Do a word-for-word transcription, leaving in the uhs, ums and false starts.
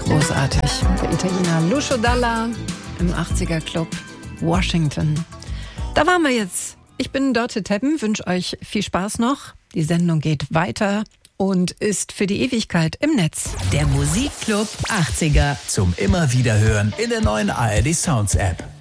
Großartig. Der Italiener Lucio Dalla im achtziger Club Washington. Da waren wir jetzt. Ich bin Dörte Teppen, wünsche euch viel Spaß noch. Die Sendung geht weiter und ist für die Ewigkeit im Netz. Der Musikclub achtziger. Zum immer wieder hören in der neuen A R D Sounds App.